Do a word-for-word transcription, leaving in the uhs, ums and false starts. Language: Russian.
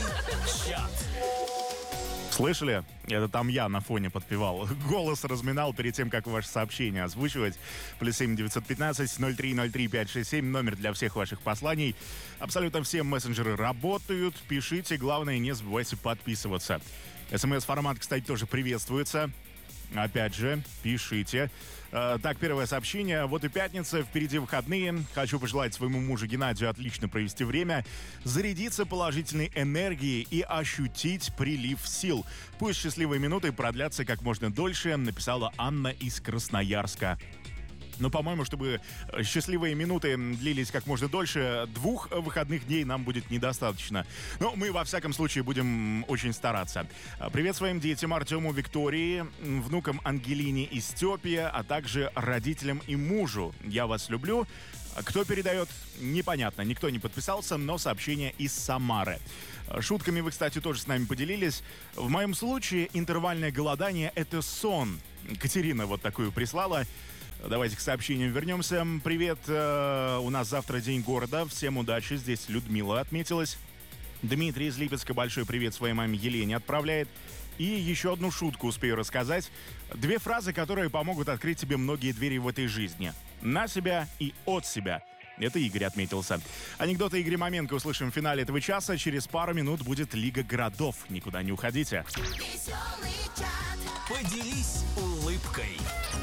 Чат. Слышали? Это там я на фоне подпевал. Голос разминал перед тем, как ваше сообщение озвучивать. Плюс семь девятьсот пятнадцать ноль три ноль три пять шесть семь. Номер для всех ваших посланий. Абсолютно все мессенджеры работают. Пишите. Главное, не забывайте подписываться. СМС-формат, кстати, тоже приветствуется. Опять же, пишите. Э, так, первое сообщение. Вот и пятница, впереди выходные. Хочу пожелать своему мужу Геннадию отлично провести время, зарядиться положительной энергией и ощутить прилив сил. Пусть счастливые минуты продлятся как можно дольше, написала Анна из Красноярска. Но, по-моему, чтобы счастливые минуты длились как можно дольше, двух выходных дней нам будет недостаточно. Но мы, во всяком случае, будем очень стараться. Привет своим детям Артему, Виктории, внукам Ангелине и Степе, а также родителям и мужу. Я вас люблю. Кто передает, непонятно. Никто не подписался, но сообщение из Самары. Шутками вы, кстати, тоже с нами поделились. В моем случае интервальное голодание — это сон. Катерина вот такую прислала. Давайте к сообщениям вернемся. Привет, э, у нас завтра день города. Всем удачи. Здесь Людмила отметилась. Дмитрий из Липецка большой привет своей маме Елене отправляет. И еще одну шутку успею рассказать. Две фразы, которые помогут открыть тебе многие двери в этой жизни. На себя и от себя. Это Игорь отметился. Анекдоты Игоря Маменко услышим в финале этого часа. Через пару минут будет Лига городов. Никуда не уходите. Поделись улыбкой.